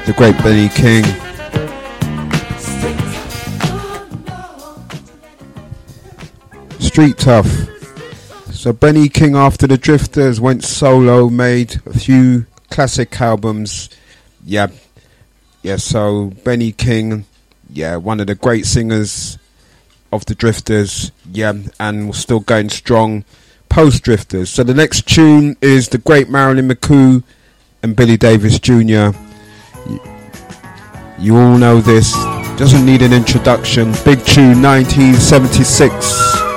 the great Benny King. Street Tough. So Benny King, after the Drifters, went solo, made a few classic albums. Yeah, so Benny King, one of the great singers of the Drifters, and still going strong post Drifters. So the next tune is the great Marilyn McCoo and Billy Davis Jr. You all know this, doesn't need an introduction. Big tune, 1976.